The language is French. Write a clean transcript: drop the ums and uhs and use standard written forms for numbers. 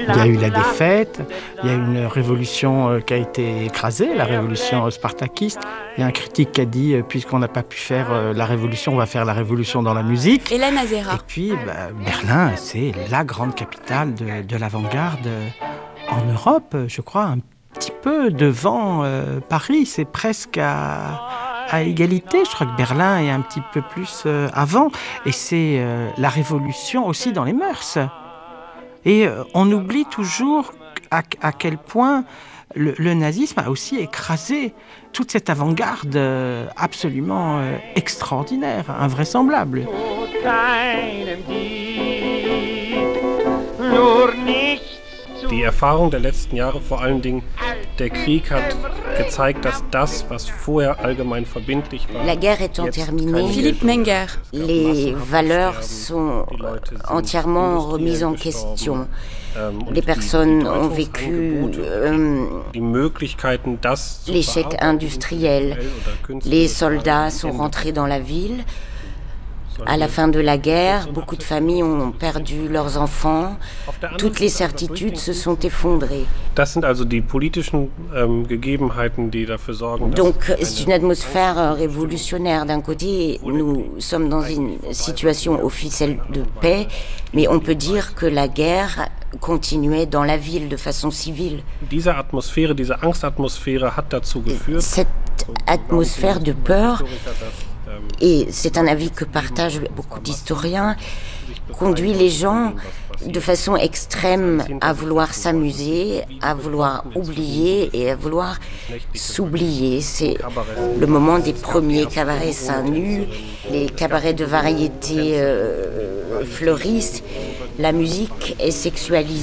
Il y a eu la défaite, il y a une révolution qui a été écrasée, la révolution spartakiste. Il y a un critique qui a dit, puisqu'on n'a pas pu faire la révolution, on va faire la révolution dans la musique. Hélène Azera. Et puis, Berlin, c'est la grande capitale de l'avant-garde en Europe, je crois, un petit peu devant Paris. C'est presque à égalité. Je crois que Berlin est un petit peu plus avant. Et c'est la révolution aussi dans les mœurs. Et on oublie toujours à quel point le nazisme a aussi écrasé toute cette avant-garde absolument extraordinaire, invraisemblable. Die Erfahrung der letzten Jahre, vor allen Dingen der Krieg, hat gezeigt, dass das, was vorher allgemein verbindlich war, la guerre étant terminée, Philippe Menger. Les valeurs sont entièrement remises en question. Les personnes ont vécu l'échec industriel. Les soldats sont rentrés dans la ville. À la fin de la guerre, beaucoup de familles ont perdu leurs enfants. Toutes les certitudes se sont effondrées. Donc, c'est une atmosphère révolutionnaire. D'un côté, nous sommes dans une situation officielle de paix, mais on peut dire que la guerre continuait dans la ville de façon civile. Cette atmosphère de peur, et c'est un avis que partagent beaucoup d'historiens, conduit les gens de façon extrême à vouloir s'amuser, à vouloir oublier et à vouloir s'oublier. C'est le moment des premiers cabarets seins nus, les cabarets de variété fleurissent, la musique est sexualisée.